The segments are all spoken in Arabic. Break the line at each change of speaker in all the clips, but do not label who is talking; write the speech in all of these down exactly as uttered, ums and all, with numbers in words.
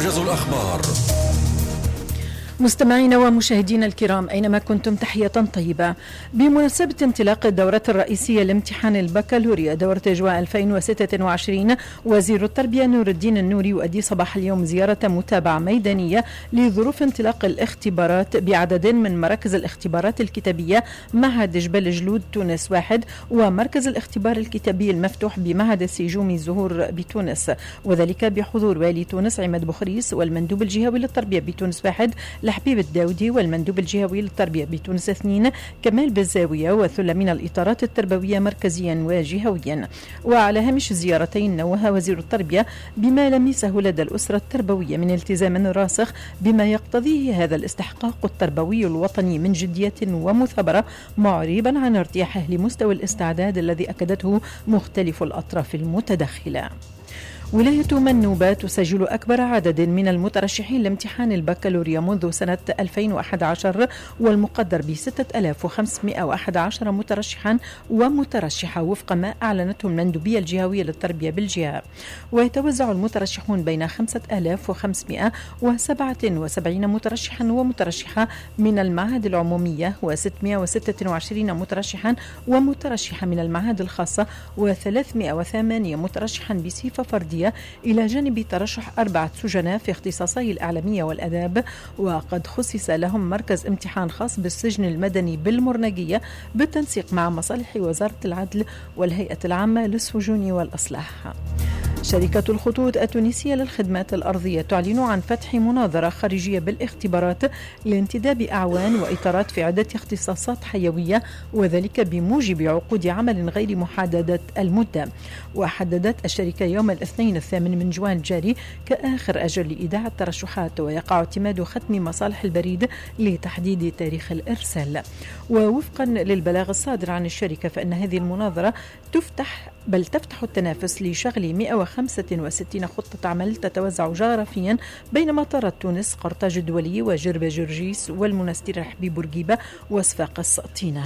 مركز الأخبار.
مستمعينا ومشاهدينا الكرام أينما كنتم، تحية طيبة. بمناسبة انطلاق الدورة الرئيسية لامتحان البكالوريا دورة أجواء ألفين وستة وعشرين، وزير التربية نور الدين النوري يؤدي صباح اليوم زيارة متابعة ميدانية لظروف انطلاق الاختبارات بعدد من مراكز الاختبارات الكتابية: معهد جبل جلود تونس واحد، ومركز الاختبار الكتابي المفتوح بمعهد السيجومي الزهور بتونس، وذلك بحضور والي تونس عماد بخريس، والمندوب الجهوي للتربية بتونس واحد لحبيب الداودي، والمندوب الجهوي للتربية بتونس اثنين كمال بالزاوية، وثلة من الإطارات التربوية مركزيا وجهويا. وعلى هامش الزيارتين نوه وزير التربية بما لمسه لدى الأسرة التربوية من التزام راسخ بما يقتضيه هذا الاستحقاق التربوي الوطني من جدية ومثابرة، معربا عن ارتياحه لمستوى الاستعداد الذي أكدته مختلف الأطراف المتدخلة. ولاية منوبة تسجل أكبر عدد من المترشحين لامتحان البكالوريا منذ سنة ألفين وأحد عشر، والمقدر ب ستة آلاف وخمسمائة وأحد عشر مترشحا ومترشحة وفق ما أعلنته المندوبية الجهوية للتربية بالجهة. ويتوزع المترشحون بين خمسة آلاف وخمسمائة وسبعة وسبعين مترشحا ومترشحة من المعاهد العمومية، وستمائة وستة وعشرين مترشحا ومترشحة من المعاهد الخاصة، وثلاثمائة وثمانية مترشحا بصفة فردية، إلى جانب ترشح أربعة سجناء في اختصاصي الإعلامية والأداب. وقد خصص لهم مركز امتحان خاص بالسجن المدني بالمرنجية بالتنسيق مع مصالح وزارة العدل والهيئة العامة للسجون والإصلاح. شركة الخطوط التونسية للخدمات الأرضية تعلن عن فتح مناظرة خارجية بالاختبارات لانتداب أعوان وإطارات في عدة اختصاصات حيوية، وذلك بموجب عقود عمل غير محددة المدة. وحددت الشركة يوم الاثنين الثامن من جوان الجاري كآخر أجل لإيداع الترشحات، ويقع اعتماد ختم مصالح البريد لتحديد تاريخ الإرسال. ووفقا للبلاغ الصادر عن الشركة فإن هذه المناظرة تفتح بل تفتح التنافس لشغل مئة وخمسة وستين خطة عمل تتوزع جغرافيا بين مطارات تونس، قرطاج الدولي، وجربة جرجيس، والمنستير حبيب بورقيبة، وصفاقس طينة.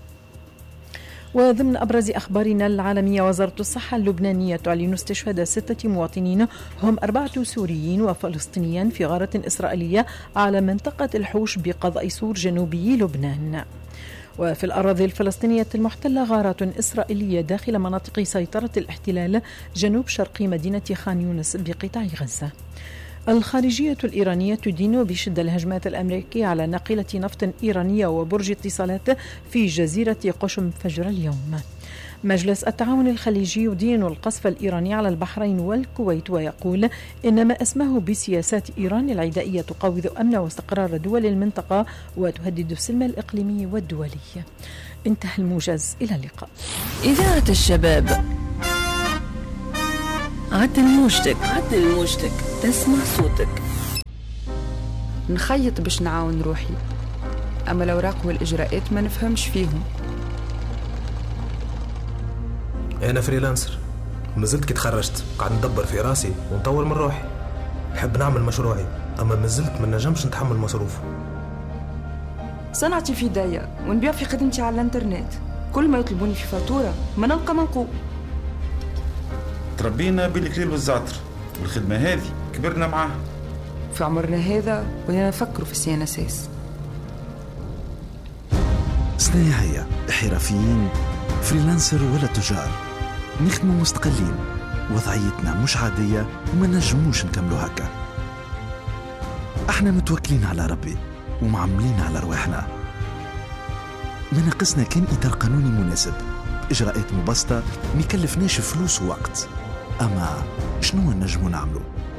وضمن أبرز أخبارنا العالمية، وزارة الصحة اللبنانية تعلن استشهاد ستة مواطنين هم أربعة سوريين وفلسطينيين في غارة إسرائيلية على منطقة الحوش بقضاء سور جنوبي لبنان. وفي الأراضي الفلسطينية المحتلة غارات إسرائيلية داخل مناطق سيطرة الاحتلال جنوب شرقي مدينة خان يونس بقطاع غزة. الخارجية الإيرانية تدين بشدة الهجمات الأمريكية على ناقلة نفط إيرانية وبرج اتصالات في جزيرة قشم فجر اليوم. مجلس التعاون الخليجي يدين القصف الإيراني على البحرين والكويت، ويقول إن ما أسماه بسياسات إيران العدائية تقوض أمن واستقرار دول المنطقة وتهدد السلم الإقليمي والدولي. انتهى الموجز، إلى اللقاء.
إذاعة الشباب، عدل موجتك عدل موجتك تسمع صوتك.
نخيط باش نعاون روحي، أما الأوراق والإجراءات ما نفهمش فيهم.
أنا فريلانسر، مازلت كي تخرجت قاعد ندبر في راسي ونطور من روحي. نحب نعمل مشروعي، أما مازلت ما نجمش نتحمل مصروف.
صنعتي في داية ونبيع في خدمتي على الانترنت، كل ما يطلبوني في فاتورة ما نلقى منقوب.
تربينا بالكليل والزعتر، والخدمة هذه كبرنا معاها.
في عمرنا هذا ولينا نفكروا في السي ان اس اس.
صنايعية، حرفيين، فريلانسر ولا تجار، نخدموا مستقلين، وضعيتنا مش عادية وما نجموش نكملوا هكا. احنا متوكلين على ربي ومعملين على رواحنا. ما ناقصنا كان إطار قانوني مناسب، إجراءات مبسطة ميكلفناش فلوس ووقت. أما شنو نجمو نعملو؟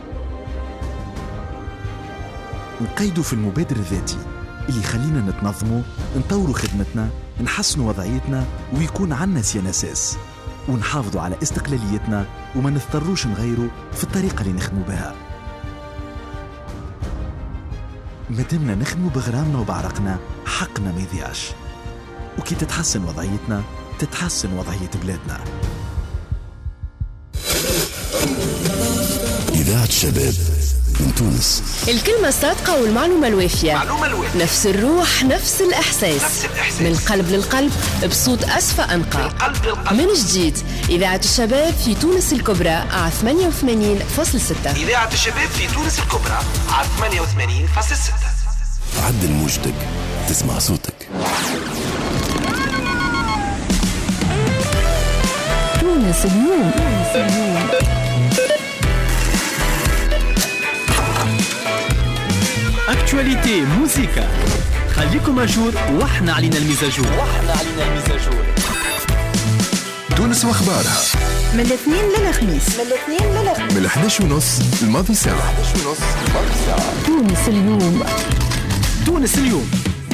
نقيدوا في المبادر الذاتي اللي يخلينا نتنظموا، نطوروا خدمتنا، نحسنوا وضعيتنا، ويكون عنا سيانساس، ونحافظوا على استقلاليتنا وما نضطروش نغيروا في الطريقة اللي نخدموا بها. مادامنا نخدموا بغرامنا وبعرقنا، حقنا ما يضيعش، وكي تتحسن وضعيتنا تتحسن وضعية بلادنا.
إذاعة شباب من تونس.
الكلمة الصادقة والمعلومة الوافية.
معلومة الوافية.
نفس الروح نفس الإحساس.
نفس الإحساس.
من القلب للقلب بصوت أصفى أنقى.
من القلب للقلب.
من جديد إذاعة الشباب في تونس الكبرى على ثمانية وثمانين فاصلة ستة.
إذاعة الشباب في تونس الكبرى على ثمانية وثمانين فاصلة ستة. عدل موجتك تسمع صوتك.
تونس اليوم. تونس اليوم.
اكتواليتي موسيقى خليكم اجور واحنا علينا المزاجور واحنا علينا المزاجور.
تونس واخبارها
من الاثنين للخميس
من الاثنين للخميس من الحداش ونص الماضي ساعة الحداش ونص الماضي ساعة.
تونس اليوم.
تونس اليوم.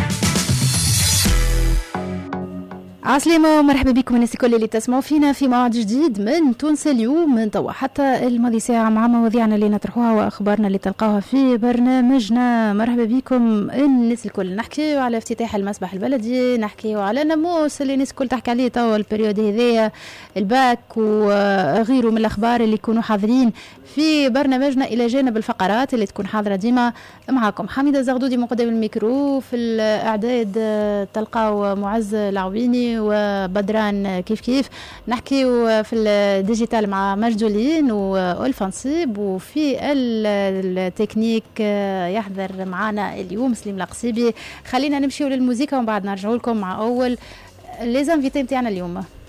عسلامة ومرحبا بكم الناس الكل اللي تسمعوا فينا في موعد جديد من تونس اليوم من توا حتى الماضي ساعة مع مواضيعنا اللي نطرحوها وأخبارنا اللي تلقاوها في برنامجنا. مرحبا بكم الناس الكل. نحكي على افتتاح المسبح البلدي، نحكي على ناموس اللي الناس الكل تحكي عليه توا البريود هذايا، الباك وغيره من الأخبار اللي يكونوا حاضرين في برنامجنا إلى جانب الفقرات اللي تكون حاضرة ديما معكم. حميدة زغدودي مقدم الميكرو، في الإعداد تلقاو معز العويني وبدران كيف كيف. نحكي في الديجيتال مع مجدولين والفنصيب، وفي التكنيك يحضر معنا اليوم سليم القصيبي. خلينا نمشيو للموسيقى ومن بعد نرجعوا لكم مع أول ليزانفيتي متاعنا اليوم.